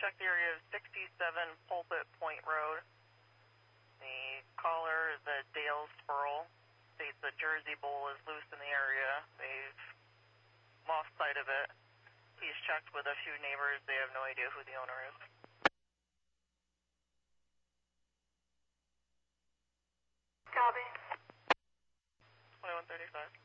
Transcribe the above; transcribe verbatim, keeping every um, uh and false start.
checked the area of sixty-seven Pulpit Point Road. The caller, the Dale Spurl, states that Jersey Bull is loose in the area. They've lost sight of it. He's checked with a few neighbors. They have no idea who the owner is. Copy. twenty-one thirty-five.